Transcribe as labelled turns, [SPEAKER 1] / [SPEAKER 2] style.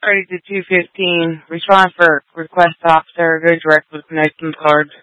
[SPEAKER 1] Already to 215. Respond for request officer. Go direct with connection card.